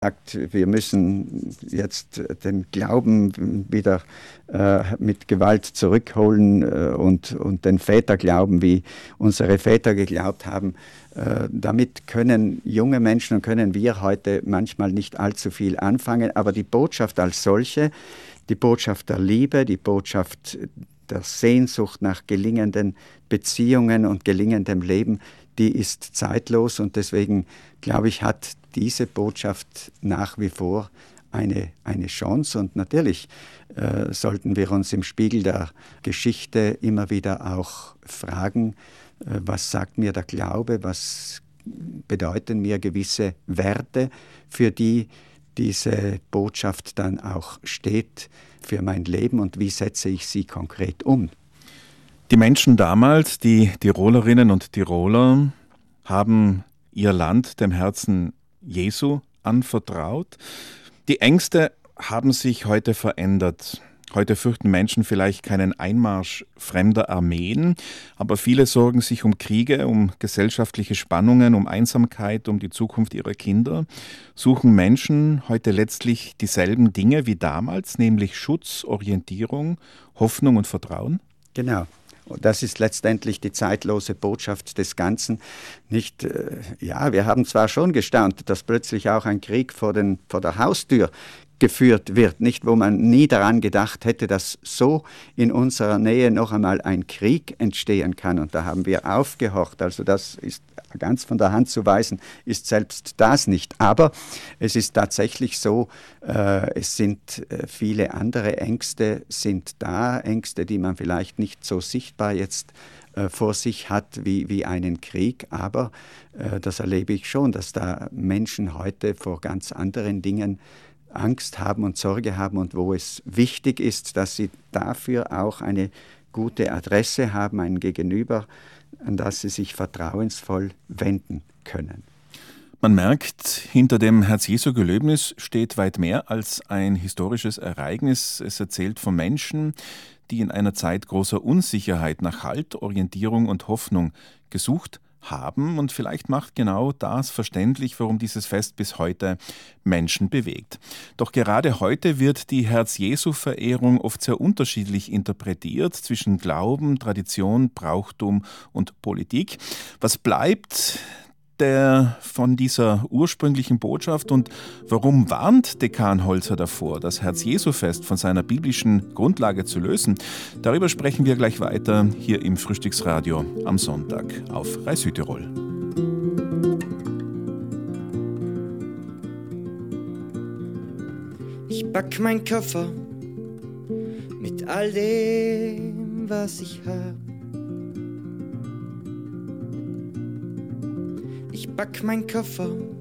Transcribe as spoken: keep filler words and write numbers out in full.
Wir müssen jetzt den Glauben wieder äh, mit Gewalt zurückholen äh, und, und den Väterglauben, wie unsere Väter geglaubt haben. Äh, damit können junge Menschen und können wir heute manchmal nicht allzu viel anfangen. Aber die Botschaft als solche, die Botschaft der Liebe, die Botschaft der Sehnsucht nach gelingenden Beziehungen und gelingendem Leben, die ist zeitlos und deswegen, glaube ich, hat diese Botschaft nach wie vor eine, eine Chance. Und natürlich äh, sollten wir uns im Spiegel der Geschichte immer wieder auch fragen, äh, was sagt mir der Glaube, was bedeuten mir gewisse Werte, für die diese Botschaft dann auch steht für mein Leben und wie setze ich sie konkret um. Die Menschen damals, die Tirolerinnen und Tiroler, haben ihr Land dem Herzen Jesu anvertraut. Die Ängste haben sich heute verändert. Heute fürchten Menschen vielleicht keinen Einmarsch fremder Armeen, aber viele sorgen sich um Kriege, um gesellschaftliche Spannungen, um Einsamkeit, um die Zukunft ihrer Kinder. Suchen Menschen heute letztlich dieselben Dinge wie damals, nämlich Schutz, Orientierung, Hoffnung und Vertrauen? Genau. Das ist letztendlich die zeitlose Botschaft des Ganzen. Nicht, äh, ja, wir haben zwar schon gestaunt, dass plötzlich auch ein Krieg vor, den, vor der Haustür geführt wird, nicht, wo man nie daran gedacht hätte, dass so in unserer Nähe noch einmal ein Krieg entstehen kann. Und da haben wir aufgehorcht. Also das ist ganz von der Hand zu weisen, ist selbst das nicht. Aber es ist tatsächlich so, äh, es sind äh, viele andere Ängste sind da, Ängste, die man vielleicht nicht so sichtbar jetzt äh, vor sich hat wie, wie einen Krieg. Aber äh, das erlebe ich schon, dass da Menschen heute vor ganz anderen Dingen Angst haben und Sorge haben und wo es wichtig ist, dass sie dafür auch eine gute Adresse haben, ein Gegenüber, an das sie sich vertrauensvoll wenden können. Man merkt, hinter dem Herz-Jesu-Gelöbnis steht weit mehr als ein historisches Ereignis. Es erzählt von Menschen, die in einer Zeit großer Unsicherheit nach Halt, Orientierung und Hoffnung gesucht haben. Und vielleicht macht genau das verständlich, warum dieses Fest bis heute Menschen bewegt. Doch gerade heute wird die Herz-Jesu-Verehrung oft sehr unterschiedlich interpretiert zwischen Glauben, Tradition, Brauchtum und Politik. Was bleibt der von dieser ursprünglichen Botschaft und warum warnt Dekan Holzer davor, das Herz-Jesu-Fest von seiner biblischen Grundlage zu lösen? Darüber sprechen wir gleich weiter hier im Frühstücksradio am Sonntag auf Rai Südtirol. Ich pack mein Koffer mit all dem, was ich hab. Ich pack mein Koffer